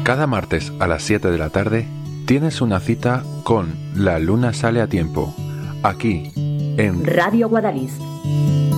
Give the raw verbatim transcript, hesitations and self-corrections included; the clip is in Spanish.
Cada martes a las siete de la tarde tienes una cita con La Luna Sale a Tiempo, aquí en Radio Guadalís.